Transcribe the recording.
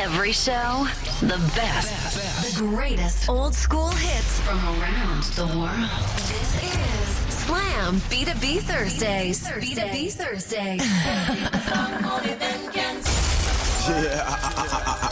Every show, the best. The greatest old school hits from around the world. This is Slam B2B Thursdays. B2B Thursdays. Yeah,